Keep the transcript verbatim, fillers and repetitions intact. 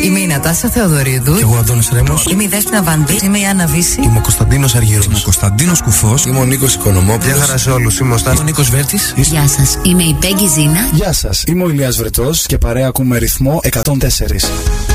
Είμαι η Νατάσα Θεοδωρίδου. Και εγώ Αντώνης Ρέμος. Είμαι η Δέσποινα Βανδύ. Είμαι η Άννα Βύση. Είμαι ο Κωνσταντίνος Αργύρος. Είμαι ο Κωνσταντίνος Κουφός. Είμαι ο Νίκος Οικονομόπουλος. Γεια χαρά σε όλους. Είμαι ο Στάνης. Είμαι ο Νίκος Βέρτης. Γεια σας. Είμαι η Πέγγι Ζήνα. Γεια σας. Είμαι ο Ηλίας Βρετός και παρέα ακούμε ρυθμό εκατόν τέσσερα.